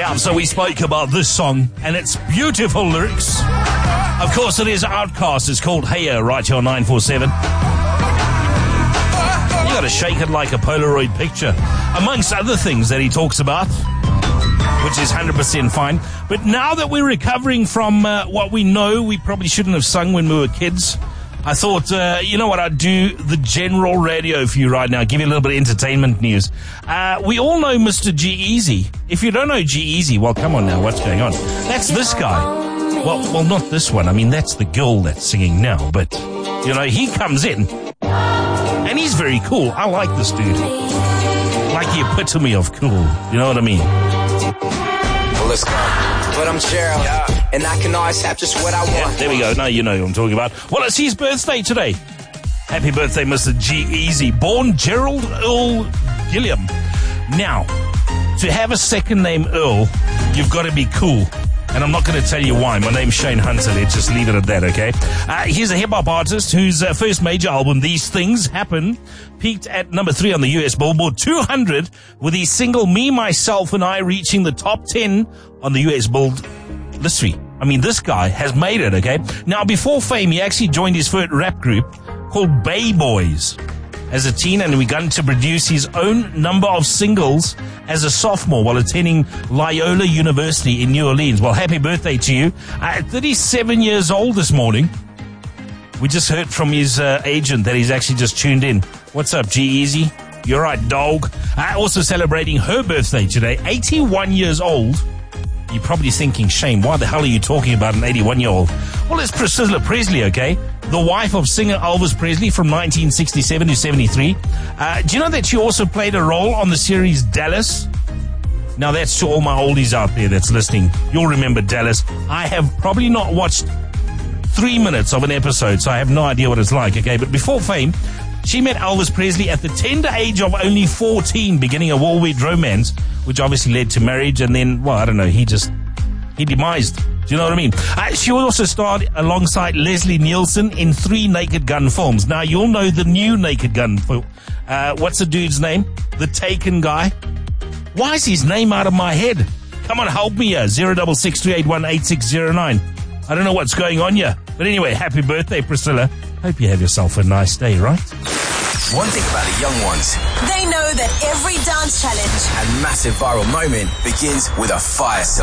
Yeah, so we spoke about this song and its beautiful lyrics. Of course, it is Outkast. It's called Hey Ya, right here on 947. You got to shake it like a Polaroid picture, amongst other things that he talks about, which is 100% fine. But now that we're recovering from what we know we probably shouldn't have sung when we were kids, I thought, you know what, I'd do the general radio for you right now, give you a little bit of entertainment news. We all know Mr. G-Eazy. If you don't know G-Eazy, well, come on now, what's going on? That's this guy. Well, not this one. I mean, that's the girl that's singing now. But, you know, he comes in, and he's very cool. I like this dude. Like the epitome of cool. You know what I mean? Well, let's go. But I'm Gerald, and I can always have just what I want. Yeah, there we go. Now you know who I'm talking about. Well, it's his birthday today. Happy birthday, Mr. G-Eazy. Born Gerald Earl Gilliam. Now, to have a second name Earl, you've got to be cool. And I'm not going to tell you why. My name's Shane Hunter. Let's just leave it at that, okay? Here's a hip-hop artist whose first major album, These Things Happen, peaked at number 3 on the US Billboard 200 with his single Me, Myself, and I reaching the top 10 on the US Billboard list. I mean, this guy has made it, okay? Now, before fame, he actually joined his first rap group called Bay Boys as a teen, and began to produce his own number of singles as a sophomore while attending Loyola University in New Orleans. Well, happy birthday to you. At 37 years old this morning, we just heard from his agent that he's actually just tuned in. What's up, G-Eazy? You're right, dog. Also celebrating her birthday today, 81 years old. You're probably thinking, Shane, why the hell are you talking about an 81-year-old? Well, it's Priscilla Presley, okay? The wife of singer Elvis Presley from 1967 to 73. Do you know that she also played a role on the series Dallas? Now, that's to all my oldies out there that's listening. You'll remember Dallas. I have probably not watched 3 minutes of an episode, so I have no idea what it's like, okay? But before fame, she met Elvis Presley at the tender age of only 14, beginning a whirlwind romance, which obviously led to marriage, and then, well, I don't know, he demised. Do you know what I mean? She also starred alongside Leslie Nielsen in 3 Naked Gun films. Now, you'll know the new Naked Gun film. What's the dude's name? The Taken guy. Why is his name out of my head? Come on, help me here. 06628188609. I don't know what's going on here. But anyway, happy birthday, Priscilla. Hope you have yourself a nice day, right? One thing about the young ones, they know that every dance challenge and massive viral moment begins with a fire song.